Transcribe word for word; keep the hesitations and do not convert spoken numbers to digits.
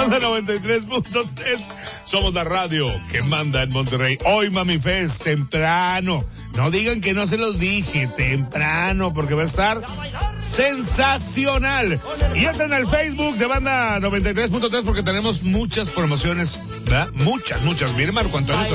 Banda noventa y tres punto tres. Somos la radio que manda en Monterrey. Hoy Mami Fest, temprano. No digan que no se los dije, temprano, porque va a estar sensacional. Y entren al Facebook de Banda noventa y tres punto tres porque tenemos muchas promociones, ¿verdad? Muchas, muchas. Miren, Marco Antonio.